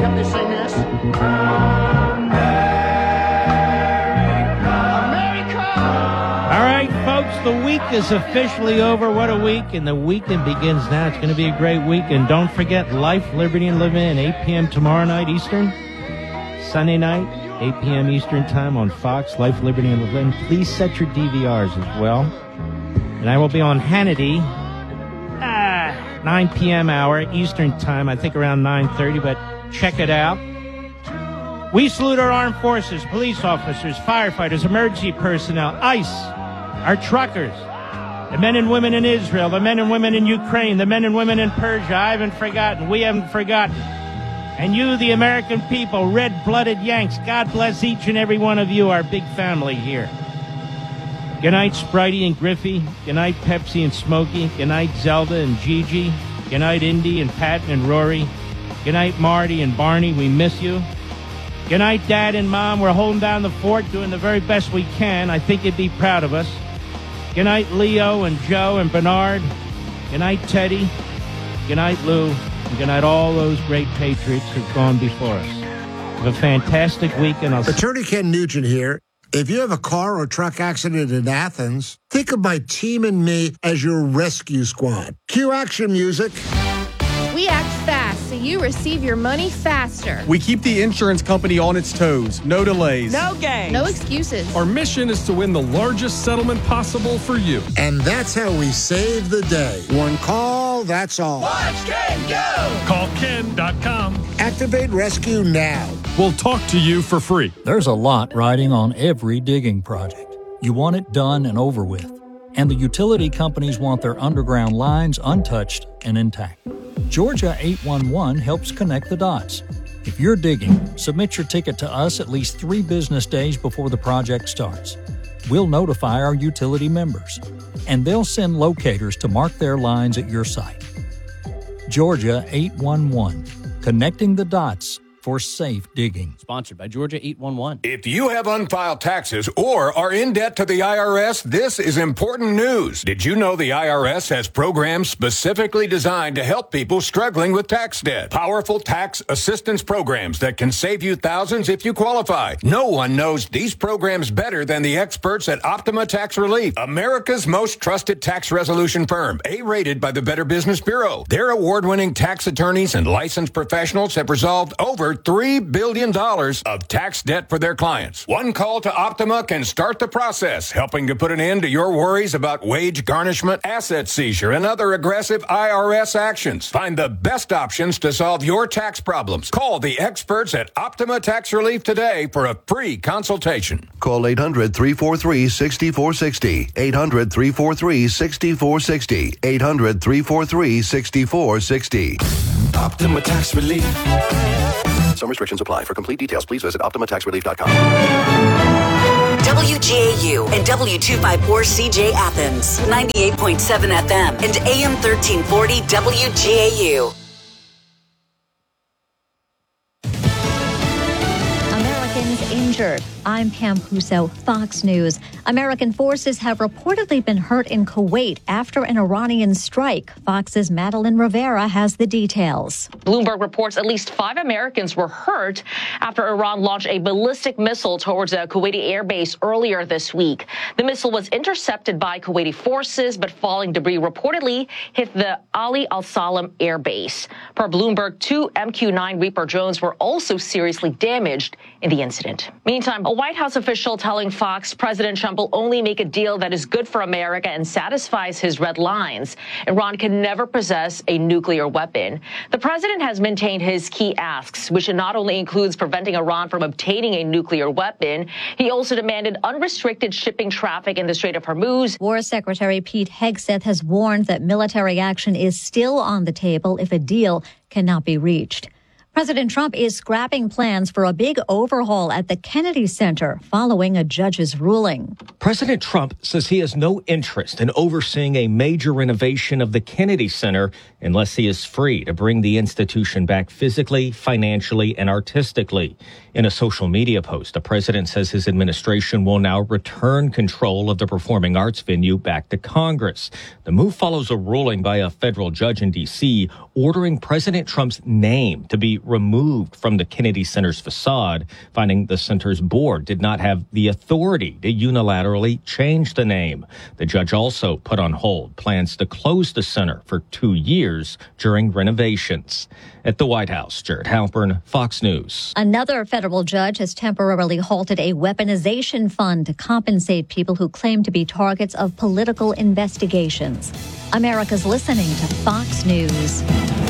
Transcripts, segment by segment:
Help me sing this. All right, folks, the week is officially over. What a week, and the weekend begins now. It's going to be a great week, and don't forget Life, Liberty, and Levin, 8 p.m. tomorrow night Eastern, Sunday night, 8 p.m. Eastern time on Fox, Life, Liberty, and Levin. Please set your DVRs as well. And I will be on Hannity, 9 p.m. hour Eastern time, I think around 9:30, but check it out. We salute our armed forces, police officers, firefighters, emergency personnel, ICE, our truckers, the men and women in Israel, the men and women in Ukraine, the men and women in Persia. I haven't forgotten. We haven't forgotten. And you, the American people, red-blooded Yanks, God bless each and every one of you, our big family here. Good night, Spritey and Griffey. Good night, Pepsi and Smokey. Good night, Zelda and Gigi. Good night, Indy and Patton and Rory. Good night, Marty and Barney. We miss you. Good night, Dad and Mom. We're holding down the fort, doing the very best we can. I think you'd be proud of us. Good night, Leo and Joe and Bernard. Good night, Teddy. Good night, Lou. And good night, all those great patriots who've gone before us. Have a fantastic week, and Attorney Ken Nugent here. If you have a car or truck accident in Athens, think of my team and me as your rescue squad. Cue action music. We act fast so you receive your money faster. We keep the insurance company on its toes. No delays. No games. No excuses. Our mission is to win the largest settlement possible for you. And that's how we save the day. One call, that's all. Watch Ken go! Call Ken.com. Activate rescue now. We'll talk to you for free. There's a lot riding on every digging project. You want it done and over with. And the utility companies want their underground lines untouched and intact. Georgia 811 helps connect the dots. If you're digging, submit your ticket to us at least 3 business days before the project starts. We'll notify our utility members, and they'll send locators to mark their lines at your site. Georgia 811, connecting the dots for safe digging. Sponsored by Georgia 811. If you have unfiled taxes or are in debt to the IRS, this is important news. Did you know the IRS has programs specifically designed to help people struggling with tax debt? Powerful tax assistance programs that can save you thousands if you qualify. No one knows these programs better than the experts at Optima Tax Relief, America's most trusted tax resolution firm, A-rated by the Better Business Bureau. Their award-winning tax attorneys and licensed professionals have resolved over $3 billion of tax debt for their clients. One call to Optima can start the process, helping to put an end to your worries about wage garnishment, asset seizure, and other aggressive IRS actions. Find the best options to solve your tax problems. Call the experts at Optima Tax Relief today for a free consultation. Call 800-343-6460. 800-343-6460. 800-343-6460. Optima Tax Relief. Some restrictions apply. For complete details, please visit OptimaTaxRelief.com. WGAU and W254CJ Athens, 98.7 FM and AM 1340 WGAU. Americans injured. I'm Pam Puso, Fox News. American forces have reportedly been hurt in Kuwait after an Iranian strike. Fox's Madeline Rivera has the details. Bloomberg reports at least 5 Americans were hurt after Iran launched a ballistic missile towards a Kuwaiti airbase earlier this week. The missile was intercepted by Kuwaiti forces, but falling debris reportedly hit the Ali Al Salam airbase. Per Bloomberg, 2 MQ-9 Reaper drones were also seriously damaged in the incident. Meantime, a White House official telling Fox President Trump will only make a deal that is good for America and satisfies his red lines. Iran can never possess a nuclear weapon. The president has maintained his key asks, which not only includes preventing Iran from obtaining a nuclear weapon, he also demanded unrestricted shipping traffic in the Strait of Hormuz. War Secretary Pete Hegseth has warned that military action is still on the table if a deal cannot be reached. President Trump is scrapping plans for a big overhaul at the Kennedy Center following a judge's ruling. President Trump says he has no interest in overseeing a major renovation of the Kennedy Center unless he is free to bring the institution back physically, financially, and artistically. In a social media post, the president says his administration will now return control of the performing arts venue back to Congress. The move follows a ruling by a federal judge in D.C. ordering President Trump's name to be removed from the Kennedy Center's facade, finding the center's board did not have the authority to unilaterally change the name. The judge also put on hold plans to close the center for 2 years during renovations. At the White House, Jared Halpern, Fox News. Another federal judge has temporarily halted a weaponization fund to compensate people who claim to be targets of political investigations. America's listening to Fox News.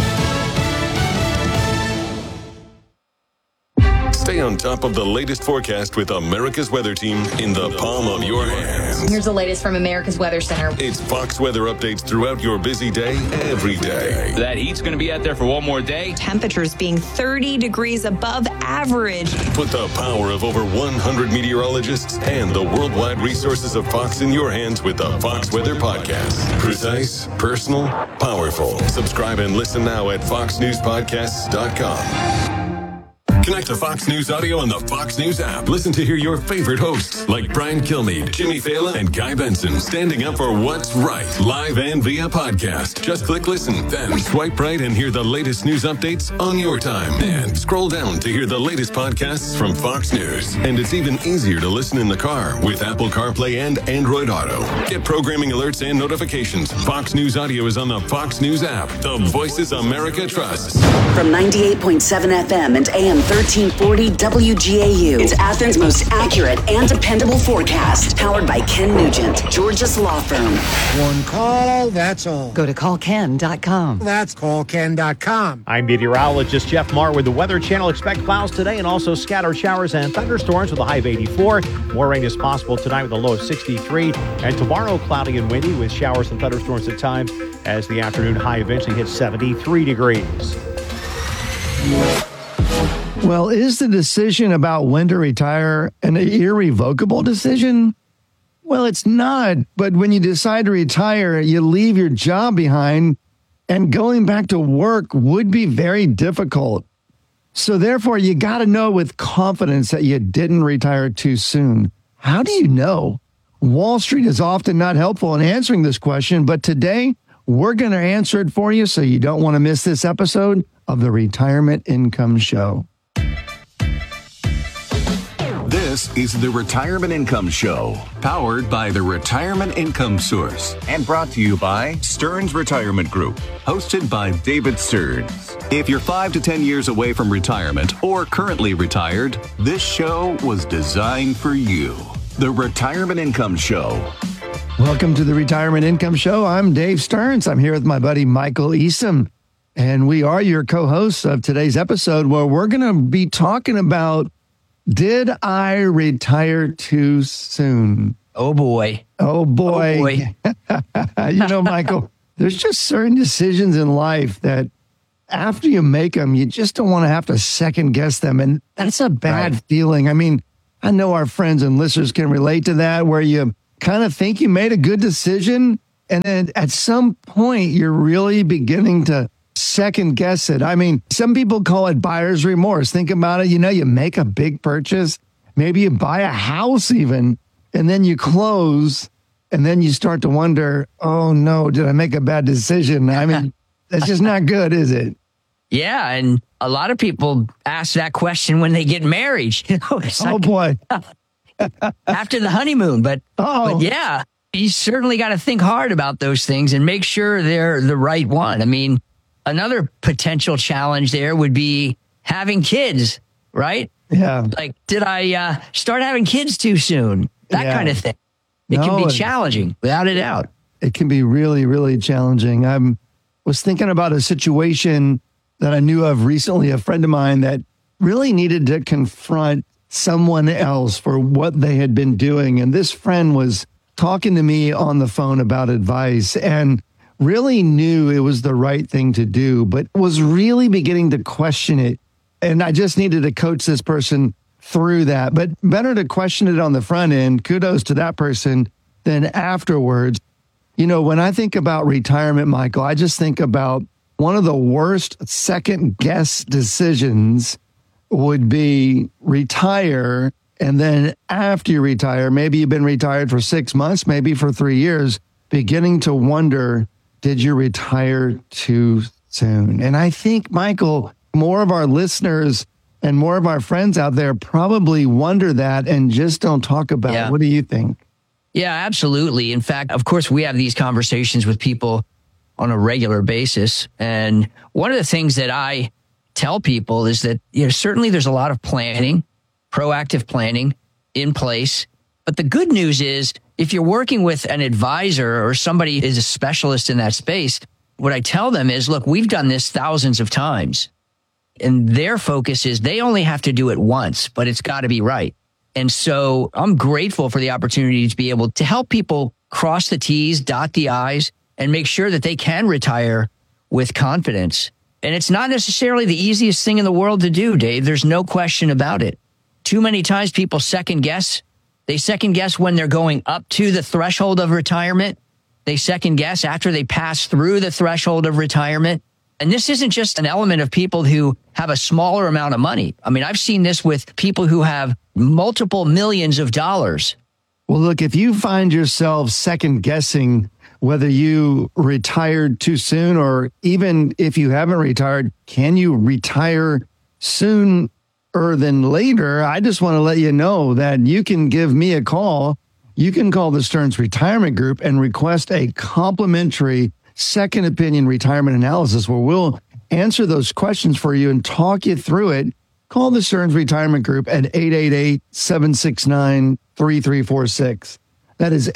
Stay on top of the latest forecast with America's Weather Team in the palm of your hands. Here's the latest from America's Weather Center. It's Fox weather updates throughout your busy day, every day. That heat's going to be out there for one more day. Temperatures being 30 degrees above average. Put the power of over 100 meteorologists and the worldwide resources of Fox in your hands with the Fox Weather Podcast. Precise, personal, powerful. Subscribe and listen now at foxnewspodcasts.com. Connect to Fox News Audio on the Fox News app. Listen to hear your favorite hosts like Brian Kilmeade, Jimmy Fallon, and Guy Benson standing up for what's right, live and via podcast. Just click listen, then swipe right and hear the latest news updates on your time. And scroll down to hear the latest podcasts from Fox News. And it's even easier to listen in the car with Apple CarPlay and Android Auto. Get programming alerts and notifications. Fox News Audio is on the Fox News app. The voices America trusts. From 98.7 FM and AM 1340 WGAU. It's Athens' most accurate and dependable forecast. Powered by Ken Nugent, Georgia's law firm. One call, that's all. Go to callken.com. That's callken.com. I'm meteorologist Jeff Marr with the Weather Channel. Expect clouds today and also scattered showers and thunderstorms with a high of 84. More rain is possible tonight with a low of 63. And tomorrow, cloudy and windy with showers and thunderstorms at times as the afternoon high eventually hits 73 degrees. Well, is the decision about when to retire an irrevocable decision? Well, it's not. But when you decide to retire, you leave your job behind, and going back to work would be very difficult. So therefore, you got to know with confidence that you didn't retire too soon. How do you know? Wall Street is often not helpful in answering this question, but today we're going to answer it for you so you don't want to miss this episode of the Retirement Income Show. This is the Retirement Income Show, powered by the Retirement Income Source and brought to you by Stearns Retirement Group, hosted by David Stearns. If you're 5 to 10 years away from retirement or currently retired, this show was designed for you. The Retirement Income Show. Welcome to the Retirement Income Show. I'm Dave Stearns. I'm here with my buddy Michael Eastham, and we are your co-hosts of today's episode where we're going to be talking about, did I retire too soon? Oh, boy. Oh, boy. Oh, boy. You know, Michael, there's just certain decisions in life that after you make them, you just don't want to have to second guess them. And that's a bad feeling. I mean, I know our friends and listeners can relate to that, where you kind of think you made a good decision, and then at some point, you're really beginning to second guess it. I mean, some people call it buyer's remorse. Think about it. You know, you make a big purchase, maybe you buy a house even, and then you close, and then you start to wonder, oh no, did I make a bad decision? I mean, that's just not good, is it? Yeah, and a lot of people ask that question when they get married. You know, it's oh boy. After the honeymoon, but yeah, you certainly got to think hard about those things and make sure they're the right one. I mean, another potential challenge there would be having kids, right? Yeah. Like, did I start having kids too soon? That kind of thing. It can be challenging, without a doubt. It can be really, really challenging. I was thinking about a situation that I knew of recently, a friend of mine that really needed to confront someone else for what they had been doing. And this friend was talking to me on the phone about advice and really knew it was the right thing to do, but was really beginning to question it. And I just needed to coach this person through that. But better to question it on the front end, kudos to that person, than afterwards. You know, when I think about retirement, Michael, I just think about one of the worst second guess decisions would be retire. And then after you retire, maybe you've been retired for 6 months, maybe for 3 years, beginning to wonder, did you retire too soon? And I think, Michael, more of our listeners and more of our friends out there probably wonder that and just don't talk about it. What do you think? Yeah, absolutely. In fact, of course, we have these conversations with people on a regular basis. And one of the things that I tell people is that, certainly there's a lot of planning, proactive planning in place. But the good news is if you're working with an advisor or somebody is a specialist in that space, what I tell them is, look, we've done this thousands of times. And their focus is they only have to do it once, but it's got to be right. And so I'm grateful for the opportunity to be able to help people cross the T's, dot the I's, and make sure that they can retire with confidence. And it's not necessarily the easiest thing in the world to do, Dave. There's no question about it. Too many times people second guess. They second guess when they're going up to the threshold of retirement. They second guess after they pass through the threshold of retirement. And this isn't just an element of people who have a smaller amount of money. I mean, I've seen this with people who have multiple millions of dollars. Well, look, if you find yourself second guessing whether you retired too soon, or even if you haven't retired, can you retire sooner than later? I just want to let you know that you can give me a call. You can call the Stearns Retirement Group and request a complimentary second opinion retirement analysis where we'll answer those questions for you and talk you through it. Call the Stearns Retirement Group at 888-769-3346. That is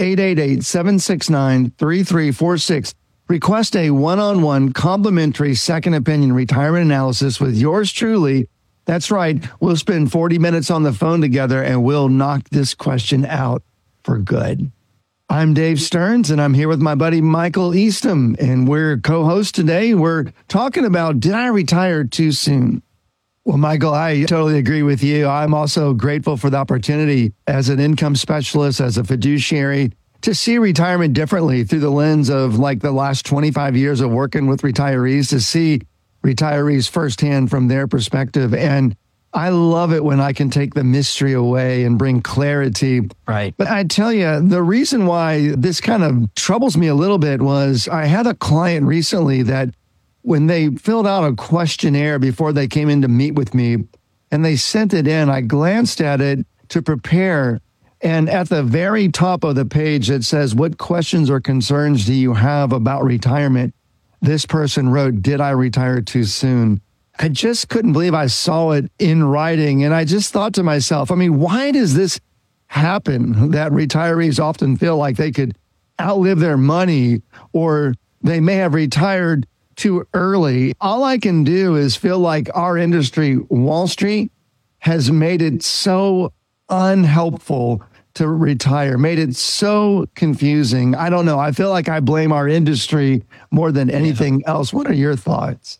888-769-3346. Request a one-on-one complimentary second opinion retirement analysis with yours truly. That's right. We'll spend 40 minutes on the phone together and we'll knock this question out for good. I'm Dave Stearns, and I'm here with my buddy Michael Eastham, and we're co-hosts today. We're talking about, did I retire too soon? Well, Michael, I totally agree with you. I'm also grateful for the opportunity as an income specialist, as a fiduciary, to see retirement differently through the lens of like the last 25 years of working with retirees, to see retirees firsthand from their perspective. And I love it when I can take the mystery away and bring clarity. Right. But I tell you, the reason why this kind of troubles me a little bit was I had a client recently that when they filled out a questionnaire before they came in to meet with me and they sent it in, I glanced at it to prepare. And at the very top of the page, it says, what questions or concerns do you have about retirement? This person wrote, did I retire too soon? I just couldn't believe I saw it in writing. And I just thought to myself, I mean, why does this happen that retirees often feel like they could outlive their money or they may have retired too early? All I can do is feel like our industry, Wall Street, has made it so unhelpful to retire, made it so confusing. I don't know. I feel like I blame our industry more than anything else. What are your thoughts?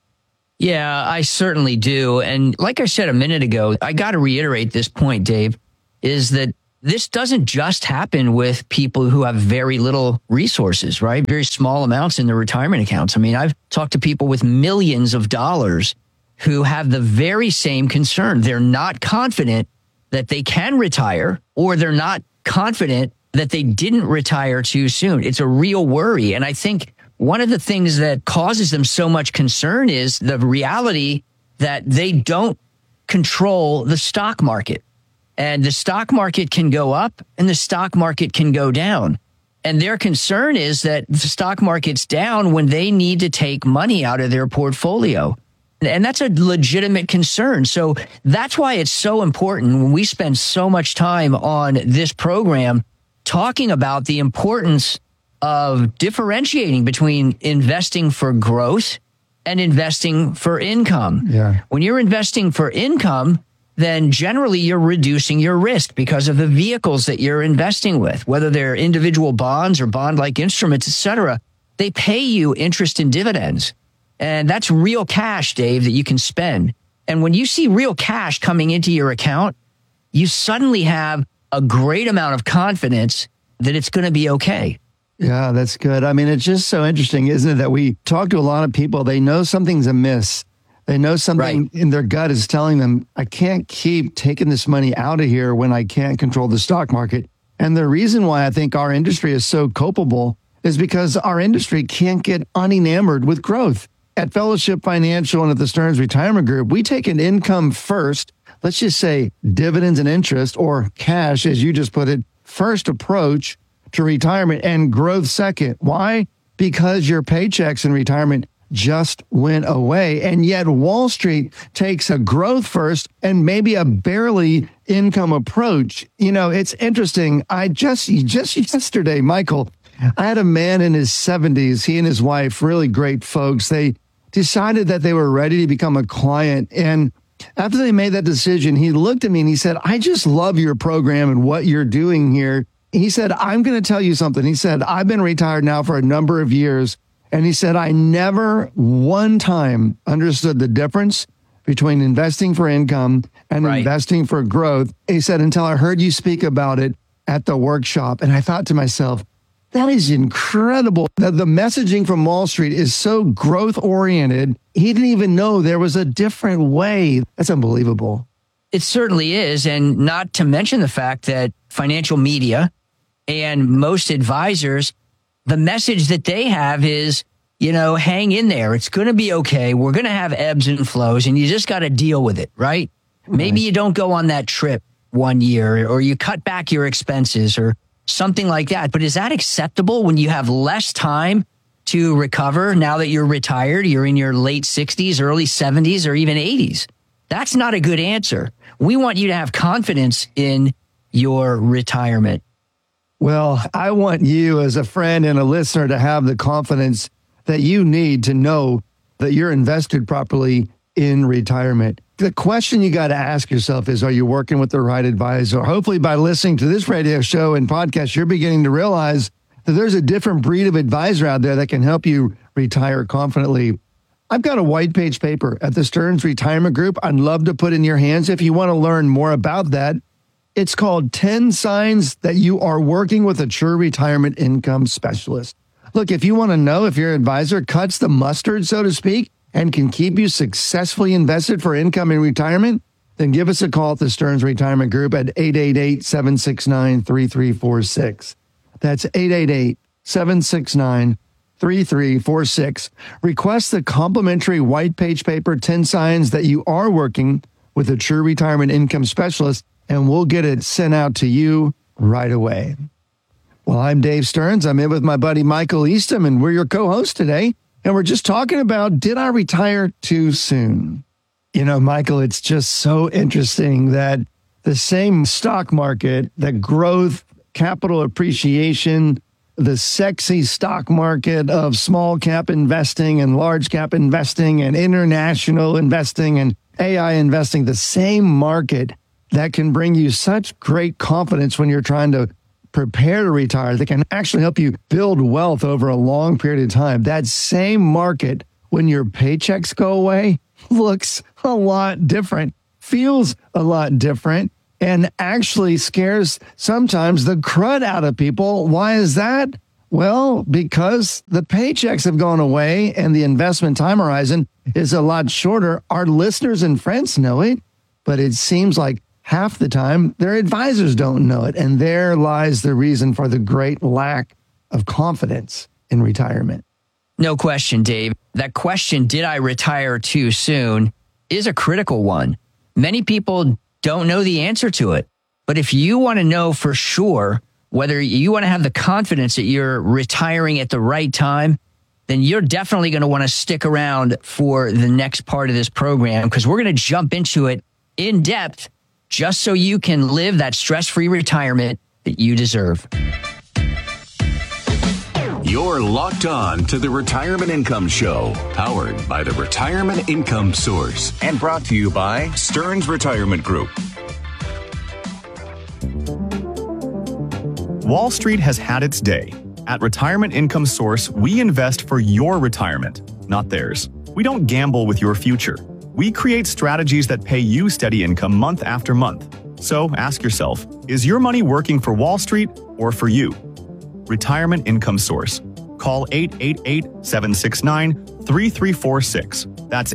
Yeah, I certainly do. And like I said a minute ago, I got to reiterate this point, Dave, is that this doesn't just happen with people who have very little resources, right? Very small amounts in their retirement accounts. I mean, I've talked to people with millions of dollars who have the very same concern. They're not confident that they can retire, or they're not confident that they didn't retire too soon. It's a real worry. And I think one of the things that causes them so much concern is the reality that they don't control the stock market. And the stock market can go up and the stock market can go down. And their concern is that the stock market's down when they need to take money out of their portfolio. And that's a legitimate concern. So that's why it's so important when we spend so much time on this program talking about the importance of differentiating between investing for growth and investing for income. Yeah. When you're investing for income, then generally you're reducing your risk because of the vehicles that you're investing with, whether they're individual bonds or bond-like instruments, et cetera. They pay you interest and dividends. And that's real cash, Dave, that you can spend. And when you see real cash coming into your account, you suddenly have a great amount of confidence that it's going to be okay. Yeah, that's good. I mean, it's just so interesting, isn't it, that we talk to a lot of people. They know something's amiss. They know something in their gut is telling them, I can't keep taking this money out of here when I can't control the stock market. And the reason why I think our industry is so culpable is because our industry can't get unenamored with growth. At Fellowship Financial and at the Stearns Retirement Group, we take an income first, let's just say dividends and interest, or cash, as you just put it, first approach to retirement, and growth second. Why? Because your paychecks in retirement just went away. And yet Wall Street takes a growth first and maybe a barely income approach. You know, it's interesting. I just yesterday, Michael, I had a man in his 70s, he and his wife, really great folks. They decided that they were ready to become a client. And after they made that decision, he looked at me and he said, I just love your program and what you're doing here. He said, I'm going to tell you something. He said, I've been retired now for a number of years. And he said, I never one time understood the difference between investing for income and investing for growth. He said, until I heard you speak about it at the workshop. And I thought to myself, that is incredible. The messaging from Wall Street is so growth oriented. He didn't even know there was a different way. That's unbelievable. It certainly is. And not to mention the fact that financial media and most advisors, the message that they have is, you know, hang in there. It's going to be okay. We're going to have ebbs and flows, and you just got to deal with it, right? Maybe you don't go on that trip one year, or you cut back your expenses or something like that. But is that acceptable when you have less time to recover now that you're retired? You're in your late 60s, early 70s, or even 80s. That's not a good answer. We want you to have confidence in your retirement. Well, I want you as a friend and a listener to have the confidence that you need to know that you're invested properly in retirement. The question you got to ask yourself is, are you working with the right advisor? Hopefully by listening to this radio show and podcast, you're beginning to realize that there's a different breed of advisor out there that can help you retire confidently. I've got a white page paper at the Stearns Retirement Group I'd love to put in your hands if you want to learn more about that. It's called 10 Signs That You Are Working with a True Retirement Income Specialist. Look, if you want to know if your advisor cuts the mustard, so to speak, and can keep you successfully invested for income in retirement, then give us a call at the Stearns Retirement Group at 888-769-3346. That's 888-769-3346. Request the complimentary white page paper, 10 Signs That You Are Working with a True Retirement Income Specialist, and we'll get it sent out to you right away. Well, I'm Dave Stearns. I'm in with my buddy Michael Eastham, and we're your co-host today. And we're just talking about, did I retire too soon? You know, Michael, it's just so interesting that the same stock market, the growth, capital appreciation, the sexy stock market of small cap investing and large cap investing and international investing and AI investing, the same market that can bring you such great confidence when you're trying to prepare to retire, that can actually help you build wealth over a long period of time. That same market, when your paychecks go away, looks a lot different, feels a lot different, and actually scares sometimes the crud out of people. Why is that? Well, because the paychecks have gone away and the investment time horizon is a lot shorter. Our listeners and friends know it, but it seems like half the time, their advisors don't know it. And there lies the reason for the great lack of confidence in retirement. No question, Dave. That question, did I retire too soon, is a critical one. Many people don't know the answer to it. But if you want to know for sure whether you want to have the confidence that you're retiring at the right time, then you're definitely going to want to stick around for the next part of this program, because we're going to jump into it in depth, just so you can live that stress-free retirement that you deserve. You're locked on to the Retirement Income Show, powered by the Retirement Income Source, and brought to you by Stearns Retirement Group. Wall Street has had its day. At Retirement Income Source, we invest for your retirement, not theirs. We don't gamble with your future. We create strategies that pay you steady income month after month. So ask yourself, is your money working for Wall Street or for you? Retirement Income Source. Call 888-769-3346. That's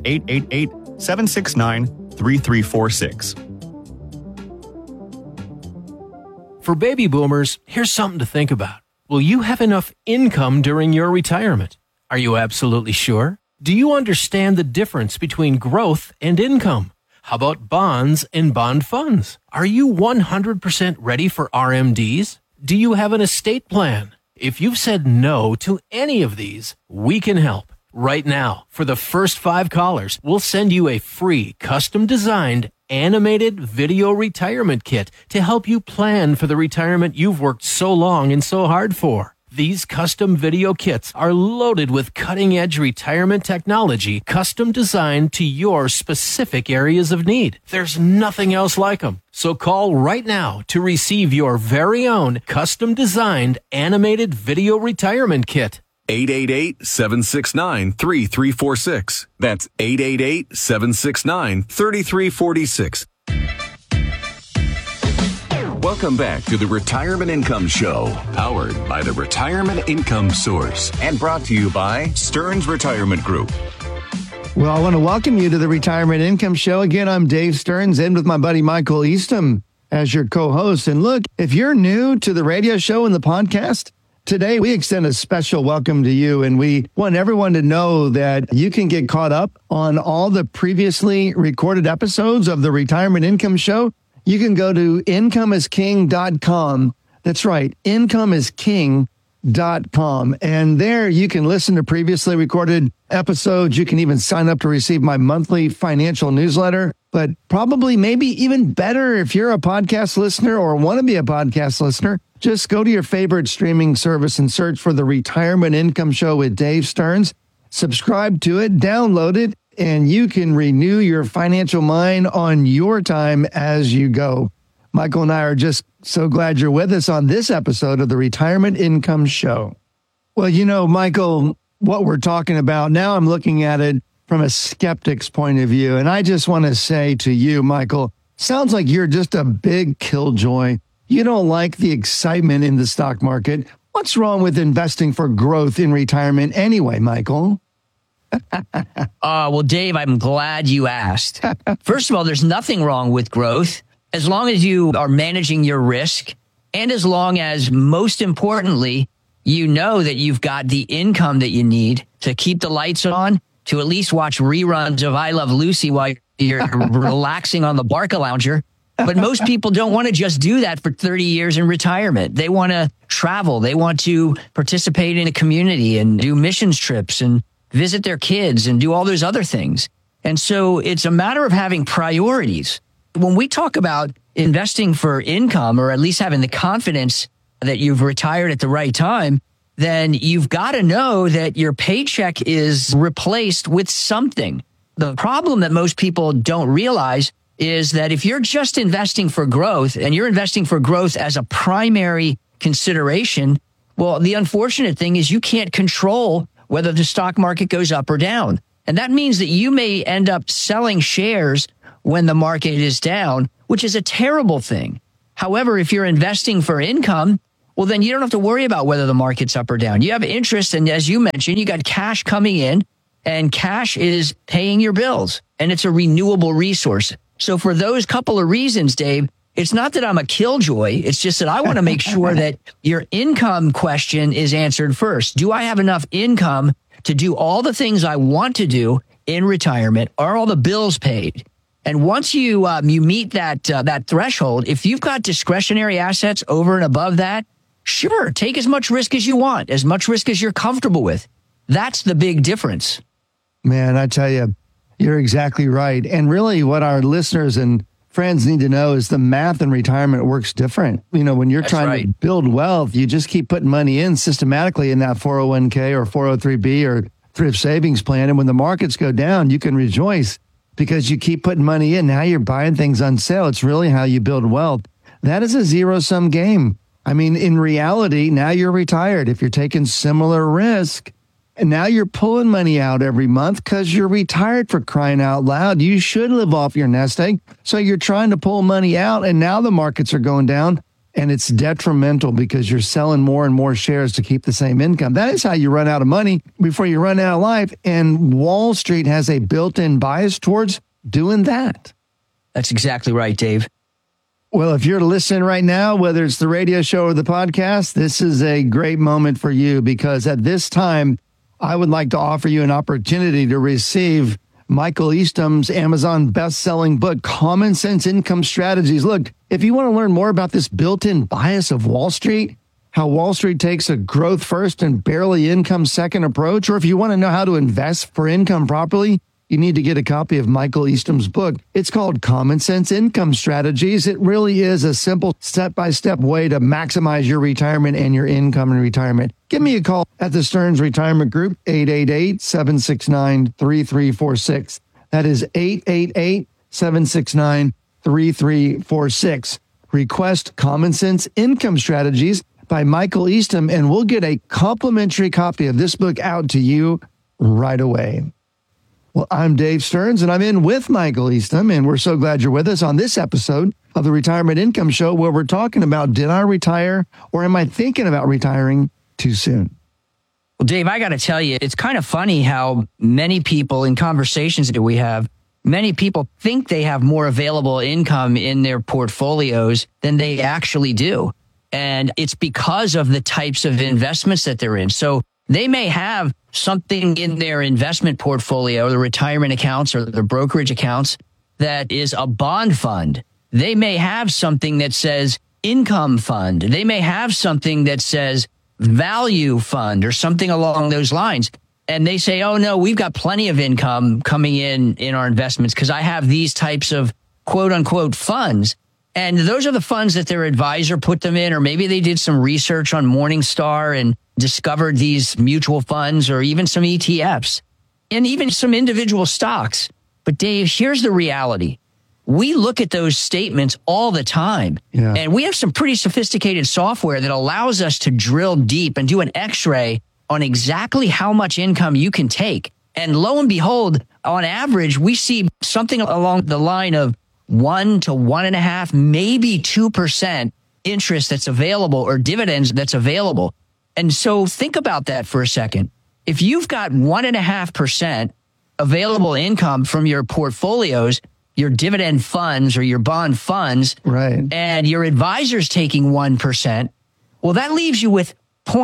888-769-3346. For baby boomers, here's something to think about. Will you have enough income during your retirement? Are you absolutely sure? Do you understand the difference between growth and income? How about bonds and bond funds? Are you 100% ready for RMDs? Do you have an estate plan? If you've said no to any of these, we can help. Right now, for the first 5 callers, we'll send you a free, custom-designed, animated video retirement kit to help you plan for the retirement you've worked so long and so hard for. These custom video kits are loaded with cutting-edge retirement technology, custom designed to your specific areas of need. There's nothing else like them. So call right now to receive your very own custom-designed animated video retirement kit. 888-769-3346. That's 888-769-3346. Welcome back to the Retirement Income Show, powered by the Retirement Income Source and brought to you by Stearns Retirement Group. Well, I want to welcome you to the Retirement Income Show. Again, I'm Dave Stearns, in with my buddy Michael Eastham as your co-host. And look, if you're new to the radio show and the podcast, today we extend a special welcome to you. And we want everyone to know that you can get caught up on all the previously recorded episodes of the Retirement Income Show. You can go to incomeisking.com. That's right, incomeisking.com. And there you can listen to previously recorded episodes. You can even sign up to receive my monthly financial newsletter. But probably maybe even better if you're a podcast listener or want to be a podcast listener, just go to your favorite streaming service and search for the Retirement Income Show with Dave Stearns. Subscribe to it, download it, and you can renew your financial mind on your time as you go. Michael and I are just so glad you're with us on this episode of the Retirement Income Show. Well, you know, Michael, what we're talking about now, I'm looking at it from a skeptic's point of view. And I just want to say to you, Michael, sounds like you're just a big killjoy. You don't like the excitement in the stock market. What's wrong with investing for growth in retirement anyway, Michael? Well, Dave, I'm glad you asked. First of all, there's nothing wrong with growth as long as you are managing your risk and as long as, most importantly, you know that you've got the income that you need to keep the lights on, to at least watch reruns of I Love Lucy while you're relaxing on the Barca Lounger. But most people don't want to just do that for 30 years in retirement. They want to travel. They want to participate in a community and do missions trips and visit their kids and do all those other things. And so it's a matter of having priorities. When we talk about investing for income, or at least having the confidence that you've retired at the right time, then you've got to know that your paycheck is replaced with something. The problem that most people don't realize is that if you're just investing for growth and you're investing for growth as a primary consideration, well, the unfortunate thing is you can't control whether the stock market goes up or down. And that means that you may end up selling shares when the market is down, which is a terrible thing. However, if you're investing for income, well, then you don't have to worry about whether the market's up or down. You have interest, and as you mentioned, you got cash coming in, and cash is paying your bills, and it's a renewable resource. So for those couple of reasons, Dave, it's not that I'm a killjoy. It's just that I want to make sure that your income question is answered first. Do I have enough income to do all the things I want to do in retirement? Are all the bills paid? And once you meet that threshold, if you've got discretionary assets over and above that, sure, take as much risk as you want, as much risk as you're comfortable with. That's the big difference. Man, I tell you, you're exactly right. And really what our listeners and friends need to know is the math in retirement works different. You know, when you're trying to build wealth, you just keep putting money in systematically in that 401k or 403b or thrift savings plan. And when the markets go down, you can rejoice because you keep putting money in. Now you're buying things on sale. It's really how you build wealth. That is a zero-sum game. I mean, in reality, now you're retired. If you're taking similar risk, and now you're pulling money out every month because you're retired, for crying out loud. You should live off your nest egg. So you're trying to pull money out, and now the markets are going down, and it's detrimental because you're selling more and more shares to keep the same income. That is how you run out of money before you run out of life. And Wall Street has a built-in bias towards doing that. That's exactly right, Dave. Well, if you're listening right now, whether it's the radio show or the podcast, this is a great moment for you, because at this time, I would like to offer you an opportunity to receive Michael Eastham's Amazon best-selling book, Common Sense Income Strategies. Look, if you want to learn more about this built-in bias of Wall Street, how Wall Street takes a growth first and barely income second approach, or if you want to know how to invest for income properly, you need to get a copy of Michael Eastham's book. It's called Common Sense Income Strategies. It really is a simple step-by-step way to maximize your retirement and your income in retirement. Give me a call at the Stearns Retirement Group, 888-769-3346. That is 888-769-3346. Request Common Sense Income Strategies by Michael Eastham, and we'll get a complimentary copy of this book out to you right away. Well, I'm Dave Stearns, and I'm in with Michael Eastham, and we're so glad you're with us on this episode of the Retirement Income Show, where we're talking about, did I retire, or am I thinking about retiring too soon? Well, Dave, I got to tell you, it's kind of funny how many people in conversations that we have, many people think they have more available income in their portfolios than they actually do. And it's because of the types of investments that they're in. So they may have something in their investment portfolio, the retirement accounts or the brokerage accounts, that is a bond fund. They may have something that says income fund. They may have something that says value fund or something along those lines. And they say, oh, no, we've got plenty of income coming in our investments because I have these types of quote unquote funds. And those are the funds that their advisor put them in, or maybe they did some research on Morningstar and discovered these mutual funds or even some ETFs and even some individual stocks. But Dave, here's the reality. We look at those statements all the time, and we have some pretty sophisticated software that allows us to drill deep and do an x-ray on exactly how much income you can take. And lo and behold, on average, we see something along the line of 1 to 1.5, maybe 2% interest that's available, or dividends that's available. And so think about that for a second. If you've got 1.5% available income from your portfolios, your dividend funds or your bond funds, right, and your advisor's taking 1%, well, that leaves you with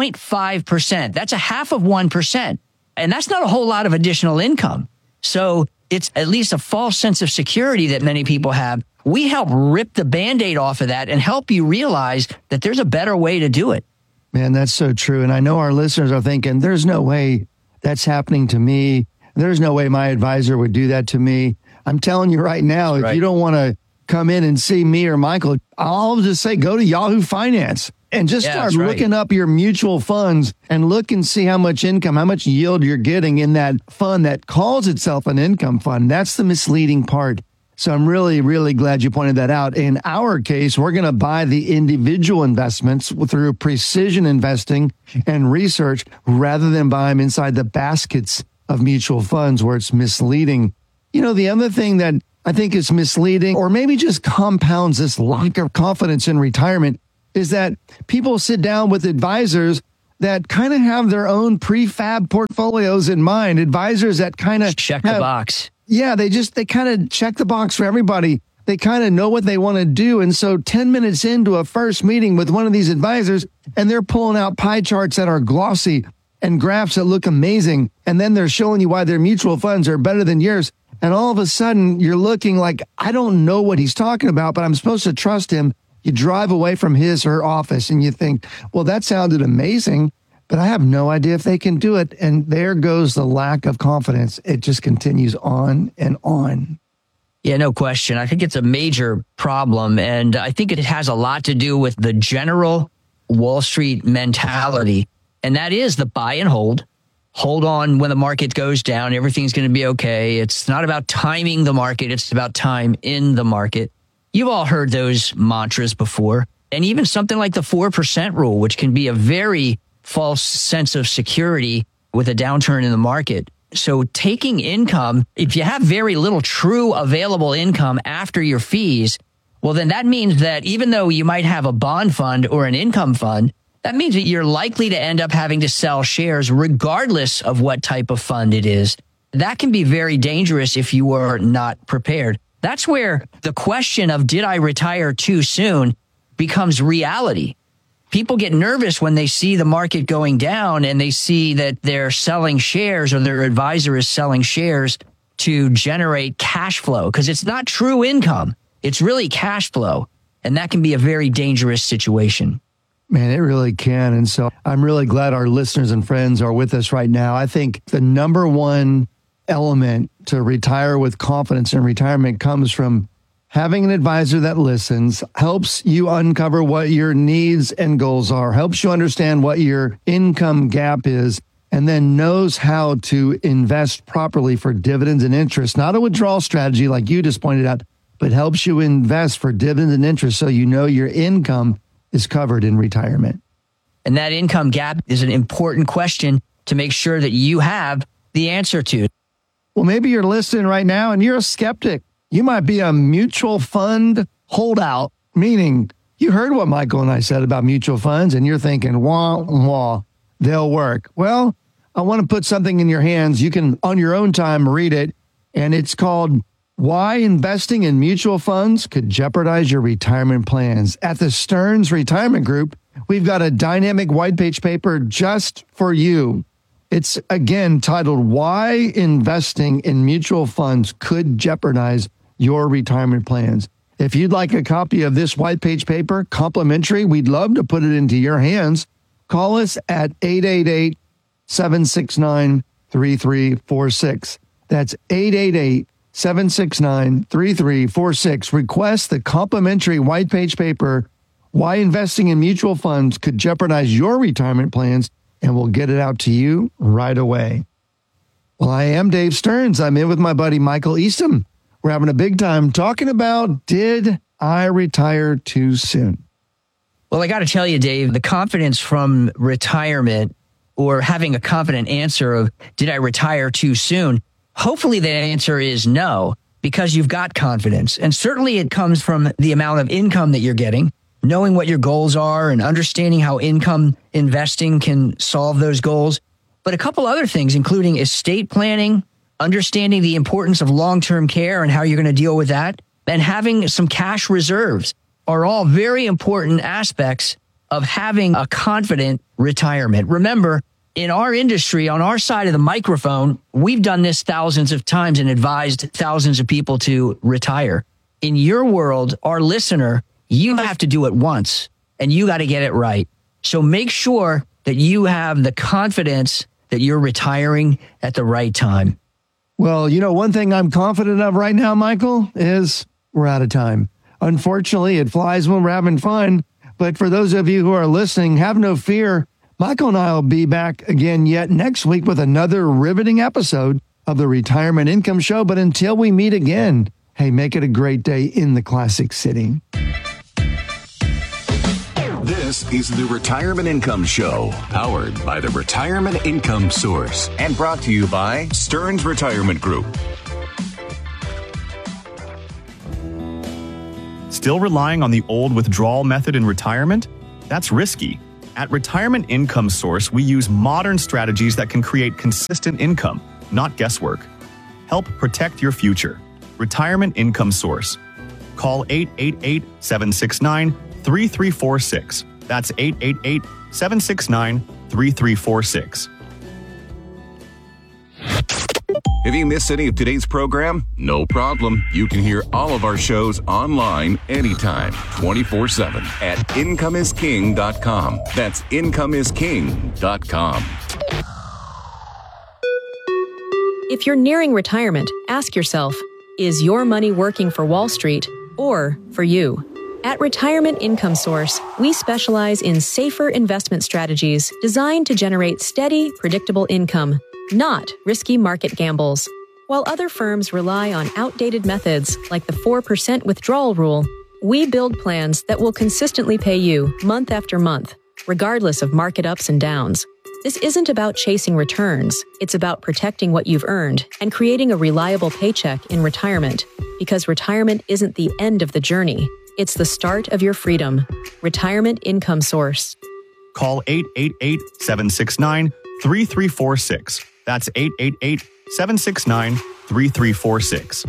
0.5%. That's a half of 1%. And that's not a whole lot of additional income. So it's at least a false sense of security that many people have. We help rip the Band-Aid off of that and help you realize that there's a better way to do it. Man, that's so true. And I know our listeners are thinking, there's no way that's happening to me. There's no way my advisor would do that to me. I'm telling you right now, if you don't want to come in and see me or Michael, I'll just say, go to Yahoo Finance and just start looking up your mutual funds and look and see how much income, how much yield you're getting in that fund that calls itself an income fund. That's the misleading part. So I'm really, really glad you pointed that out. In our case, we're going to buy the individual investments through precision investing and research rather than buy them inside the baskets of mutual funds where it's misleading. You know, the other thing that I think is misleading, or maybe just compounds this lack of confidence in retirement, is that people sit down with advisors that kind of have their own prefab portfolios in mind. Advisors that kind of check the box. Yeah, they kind of check the box for everybody. They kind of know what they want to do. And so 10 minutes into a first meeting with one of these advisors, and they're pulling out pie charts that are glossy and graphs that look amazing. And then they're showing you why their mutual funds are better than yours. And all of a sudden, you're looking like, I don't know what he's talking about, but I'm supposed to trust him. You drive away from his or her office and you think, well, that sounded amazing, but I have no idea if they can do it. And there goes the lack of confidence. It just continues on and on. Yeah, no question. I think it's a major problem. And I think it has a lot to do with the general Wall Street mentality. And that is the buy and hold. Hold on when the market goes down. Everything's going to be okay. It's not about timing the market. It's about time in the market. You've all heard those mantras before. And even something like the 4% rule, which can be a very false sense of security with a downturn in the market. So taking income, if you have very little true available income after your fees, well, then that means that even though you might have a bond fund or an income fund, that means that you're likely to end up having to sell shares regardless of what type of fund it is. That can be very dangerous if you are not prepared. That's where the question of did I retire too soon becomes reality. People get nervous when they see the market going down and they see that they're selling shares or their advisor is selling shares to generate cash flow, because it's not true income. It's really cash flow. And that can be a very dangerous situation. Man, it really can. And so I'm really glad our listeners and friends are with us right now. I think the number one element to retire with confidence in retirement comes from having an advisor that listens, helps you uncover what your needs and goals are, helps you understand what your income gap is, and then knows how to invest properly for dividends and interest. Not a withdrawal strategy like you just pointed out, but helps you invest for dividends and interest so you know your income is covered in retirement. And that income gap is an important question to make sure that you have the answer to. Well, maybe you're listening right now and you're a skeptic. You might be a mutual fund holdout, meaning you heard what Michael and I said about mutual funds and you're thinking, wah, wah, they'll work. Well, I want to put something in your hands. You can, on your own time, read it. And it's called Why Investing in Mutual Funds Could Jeopardize Your Retirement Plans. At the Stearns Retirement Group, we've got a dynamic white page paper just for you. It's, again, titled Why Investing in Mutual Funds Could Jeopardize Your Retirement Plans. If you'd like a copy of this white page paper, complimentary, we'd love to put it into your hands. Call us at 888-769-3346. That's 888-769-3346. Request the complimentary white page paper, Why Investing in Mutual Funds Could Jeopardize Your Retirement Plans, and we'll get it out to you right away. Well, I am Dave Stearns. I'm in with my buddy Michael Eastham. We're having a big time talking about, did I retire too soon? Well, I got to tell you, Dave, the confidence from retirement or having a confident answer of, did I retire too soon? Hopefully the answer is no, because you've got confidence. And certainly it comes from the amount of income that you're getting, knowing what your goals are and understanding how income investing can solve those goals. But a couple other things, including estate planning, understanding the importance of long-term care and how you're going to deal with that, and having some cash reserves are all very important aspects of having a confident retirement. Remember, in our industry, on our side of the microphone, we've done this thousands of times and advised thousands of people to retire. In your world, our listener, you have to do it once and you got to get it right. So make sure that you have the confidence that you're retiring at the right time. Well, you know, one thing I'm confident of right now, Michael, is we're out of time. Unfortunately, it flies when we're having fun. But for those of you who are listening, have no fear. Michael and I will be back again yet next week with another riveting episode of the Retirement Income Show. But until we meet again, hey, make it a great day in the Classic City. This is the Retirement Income Show, powered by the Retirement Income Source, and brought to you by Stearns Retirement Group. Still relying on the old withdrawal method in retirement? That's risky. At Retirement Income Source, we use modern strategies that can create consistent income, not guesswork. Help protect your future. Retirement Income Source. Call 888-769-3346. That's 888-769-3346. Have you missed any of today's program? No problem. You can hear all of our shows online anytime, 24/7 at incomeisking.com. That's incomeisking.com. If you're nearing retirement, ask yourself, is your money working for Wall Street or for you? At Retirement Income Source, we specialize in safer investment strategies designed to generate steady, predictable income, not risky market gambles. While other firms rely on outdated methods like the 4% withdrawal rule, we build plans that will consistently pay you month after month, regardless of market ups and downs. This isn't about chasing returns. It's about protecting what you've earned and creating a reliable paycheck in retirement, because retirement isn't the end of the journey. It's the start of your freedom. Retirement Income Source. Call 888-769-3346. That's 888-769-3346.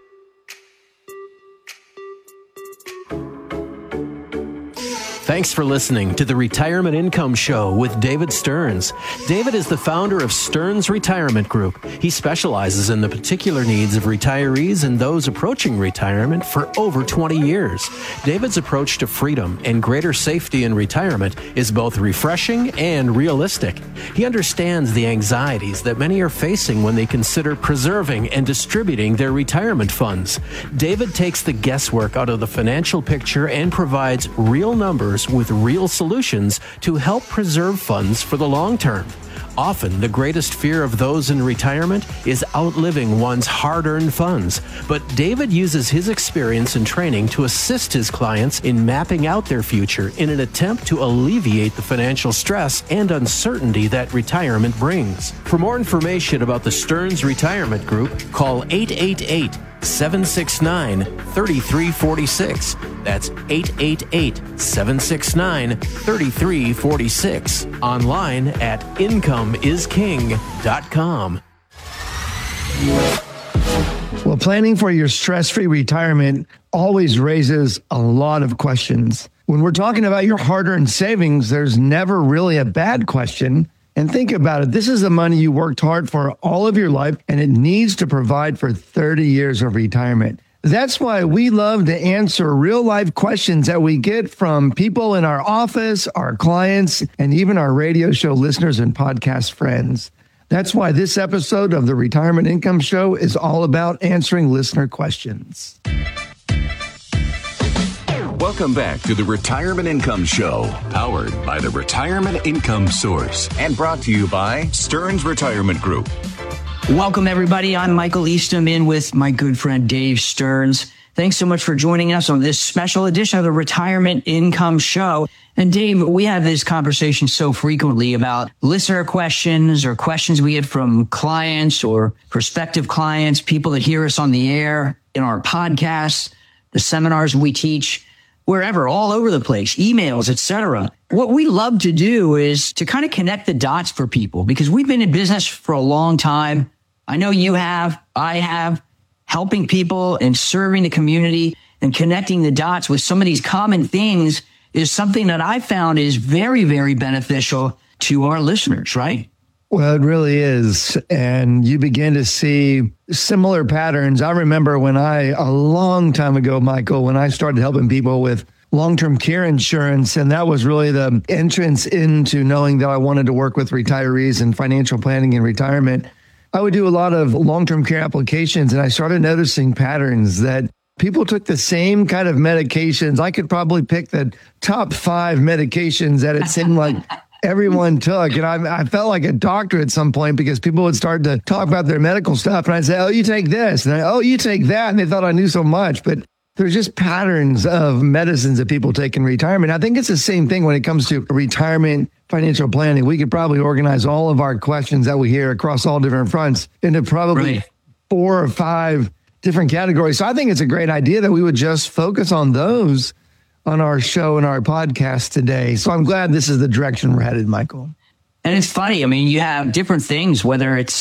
Thanks for listening to the Retirement Income Show with David Stearns. David is the founder of Stearns Retirement Group. He specializes in the particular needs of retirees and those approaching retirement for over 20 years. David's approach to freedom and greater safety in retirement is both refreshing and realistic. He understands the anxieties that many are facing when they consider preserving and distributing their retirement funds. David takes the guesswork out of the financial picture and provides real numbers with real solutions to help preserve funds for the long term. Often, the greatest fear of those in retirement is outliving one's hard-earned funds. But David uses his experience and training to assist his clients in mapping out their future in an attempt to alleviate the financial stress and uncertainty that retirement brings. For more information about the Stearns Retirement Group, call 888-769-3346. That's 888-769-3346. Online at incomeisking.com. Well, planning for your stress-free retirement always raises a lot of questions. When we're talking about your hard-earned savings, there's never really a bad question. And think about it. This is the money you worked hard for all of your life, and it needs to provide for 30 years of retirement. That's why we love to answer real-life questions that we get from people in our office, our clients, and even our radio show listeners and podcast friends. That's why this episode of the Retirement Income Show is all about answering listener questions. Welcome back to the Retirement Income Show, powered by the Retirement Income Source and brought to you by Stearns Retirement Group. Welcome, everybody. I'm Michael Eastham in with my good friend Dave Stearns. Thanks so much for joining us on this special edition of the Retirement Income Show. And Dave, we have this conversation so frequently about listener questions or questions we get from clients or prospective clients, people that hear us on the air, in our podcasts, the seminars we teach, wherever, all over the place, emails, etc. What we love to do is to kind of connect the dots for people because we've been in business for a long time. I know you have, I have, helping people and serving the community and connecting the dots with some of these common things is something that I found is very, very beneficial to our listeners, right? Well, it really is. And you begin to see similar patterns. I remember a long time ago, Michael, when I started helping people with long-term care insurance, and that was really the entrance into knowing that I wanted to work with retirees and financial planning and retirement. I would do a lot of long-term care applications, and I started noticing patterns that people took the same kind of medications. I could probably pick the top 5 medications that it seemed like everyone took. And I felt like a doctor at some point because people would start to talk about their medical stuff. And I'd say, oh, you take this. And oh, you take that. And they thought I knew so much. But there's just patterns of medicines that people take in retirement. I think it's the same thing when it comes to retirement financial planning. We could probably organize all of our questions that we hear across all different fronts into probably 4 or 5 different categories. So I think it's a great idea that we would just focus on those on our show and our podcast today. So I'm glad this is the direction we're headed, Michael. And it's funny. I mean, you have different things, whether it's